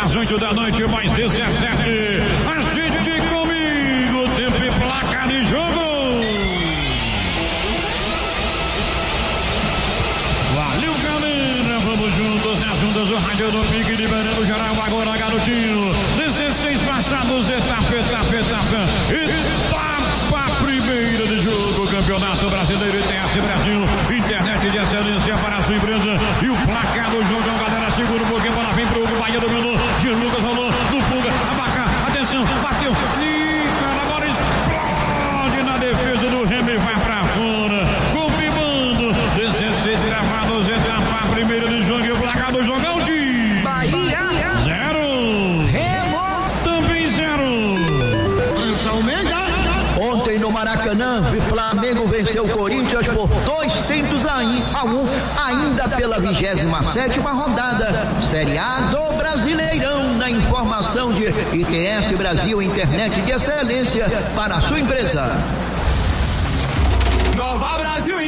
das 8 da noite, mais 17. Agite comigo, tempo e placa de jogo. Valeu, galera, vamos juntos nas ondas do rádio do Pique, liberando geral agora, garotinho. 16 passados, etapa. Primeira de jogo, Campeonato Brasileiro ITS Brasil, internet de excelência para a sua empresa. E o placar do jogo, galera, segura um pouquinho, bola vem pro Hugo, Bahia dominou, de Lucas rolou, no Pulga, Abacá, atenção, bateu, e cara, a bola explode na defesa do Remy, vai pra fora, confirmando, 16 gravados, etapa primeira de jogo, e o placar do jogão de Bahia 0, Remo também 0. Ontem no Maracanã, o Flamengo venceu o Corinthians por 2-1, ainda pela 27ª rodada, Série A do Brasileirão, na informação de ITS Brasil, internet de excelência para a sua empresa. Nova Brasil.